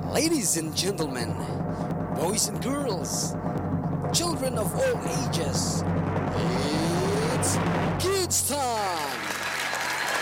Ladies and gentlemen, boys and girls, children of all ages, it's kids time!